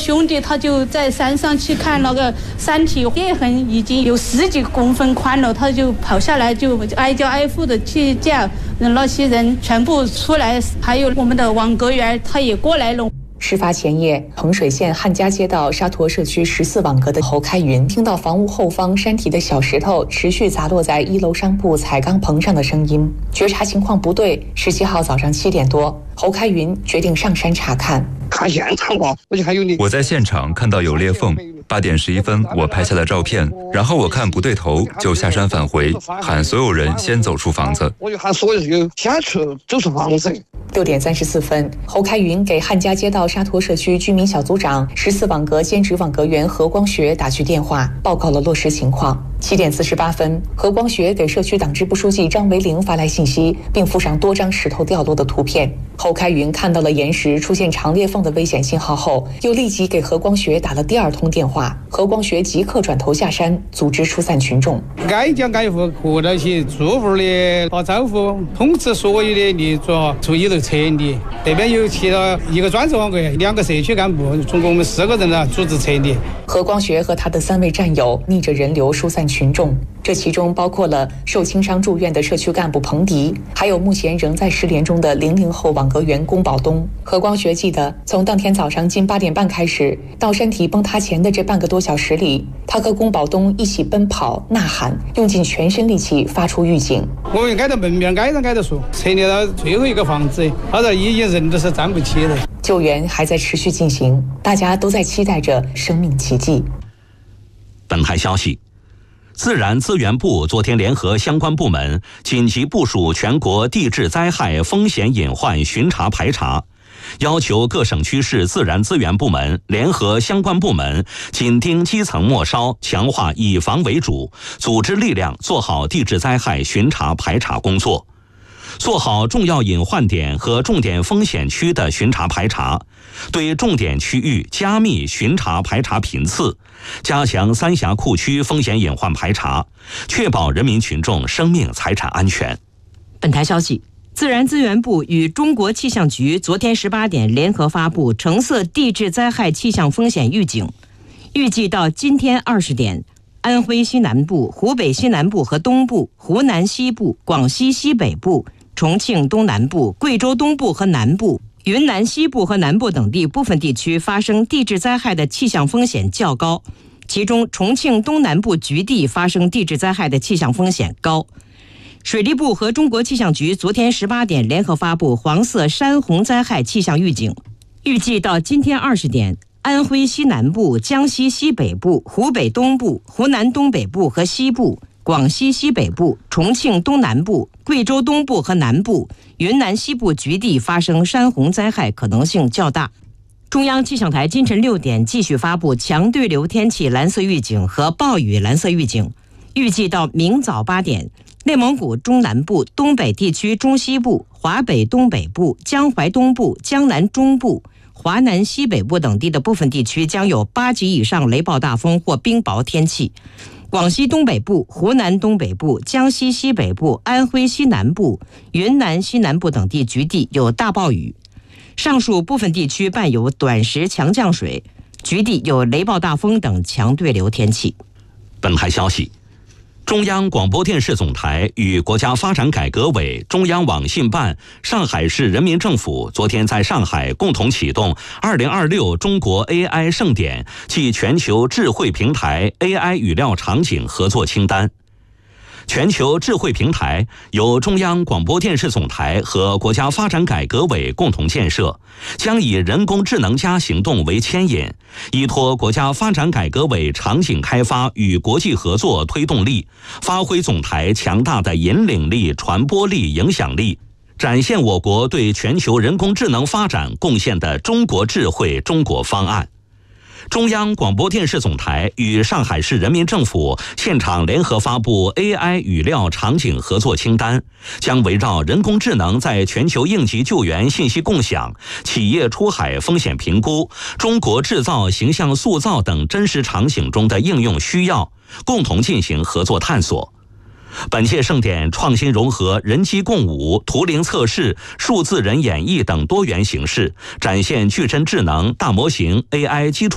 兄弟他就在山上去看那个山体裂痕已经有10几公分宽了，他就跑下来就挨家挨户的去叫那些人全部出来，还有我们的网格员他也过来了。 事发前夜，衡水县汉家街道沙坨社区14网格的侯开云听到房屋后方山体的小石头持续砸落在1楼商铺彩钢棚上的声音，觉察情况不对。17号早上7点多，侯开云决定上山查看。 看现场吧， 我在现场看到有裂缝，8点11分我拍下了照片，然后我看不对头就下山返回，喊所有人先走出房子。 我就喊所有人先走出房子。 6点34分，侯开云给汉家街道沙坨社区居民小组长、14网格兼职网格员何光学打去电话，报告了落实情况。7点48分，何光学给社区党支部书记张维龄发来信息，并附上多张石头掉落的图片。侯开云看到了岩石出现长裂缝的危险信号后，又立即给何光学打了第2通电话。何光学即刻转头下山，组织疏散群众。 挨家挨户和那些住户的打招呼，通知所有的业主从1楼撤离。那边有其他1个专职网格员，2个社区干部，总共我们4个人了，组织撤离。 何光学和他的3位战友逆着人流疏散群众，这其中包括了受轻伤住院的社区干部彭迪，还有目前仍在失联中的00后网格员龚宝东。何光学记得，从当天早上近8点半开始，到山体崩塌前的这半个多小时里，他和龚宝东一起奔跑、呐喊，用尽全身力气发出预警。 我们挨到门面，挨着说，撤离到最后一个房子，他这已经人都是站不起了。 救援还在持续进行，大家都在期待着生命奇迹。 本台消息，自然资源部昨天联合相关部门紧急部署全国地质灾害风险隐患巡查排查，要求各省区市自然资源部门联合相关部门紧盯基层末梢，强化以防为主，组织力量做好地质灾害巡查排查工作，做好重要隐患点和重点风险区的巡查排查，对重点区域加密巡查排查频次，加强三峡库区风险隐患排查，确保人民群众生命财产安全。 本台消息，自然资源部与中国气象局昨天18点联合发布橙色地质灾害气象风险预警，预计到今天20点，安徽西南部、湖北西南部和东部、湖南西部、广西西北部、重庆东南部、贵州东部和南部、云南西部和南部等地部分地区发生地质灾害的气象风险较高，其中重庆东南部局地发生地质灾害的气象风险高。水利部和中国气象局昨天18点联合发布黄色山洪灾害气象预警，预计到今天20点，安徽西南部、江西西北部、湖北东部、湖南东北部和西部、广西西北部、重庆东南部、贵州东部和南部、云南西部局地发生山洪灾害可能性较大。中央气象台今晨6点继续发布强对流天气蓝色预警和暴雨蓝色预警，预计到明早8点，内蒙古中南部、东北地区中西部、华北东北部、江淮东部、江南中部、华南西北部等地的部分地区将有8级以上雷暴大风或冰雹天气。广西东北部、湖南东北部、江西西北部、安徽西南部、云南西南部等地局地有大暴雨，上述部分地区伴有短时强降水，局地有雷暴大风等强对流天气。 本台消息，中央广播电视总台与国家发展改革委、中央网信办、上海市人民政府昨天在上海共同启动2026中国 AI 盛典暨全球智慧平台 AI 语料场景合作清单。全球智慧平台由中央广播电视总台和国家发展改革委共同建设，将以人工智能+行动为牵引，依托国家发展改革委场景开发与国际合作推动力，发挥总台强大的引领力、传播力、影响力，展现我国对全球人工智能发展贡献的中国智慧中国方案。中央广播电视总台与上海市人民政府现场联合发布 AI 语料场景合作清单，将围绕人工智能在全球应急救援信息共享、企业出海风险评估、中国制造形象塑造等真实场景中的应用需要，共同进行合作探索。本届盛典创新融合人机共舞、图灵测试、数字人演绎等多元形式，展现具身智能、大模型、AI 基础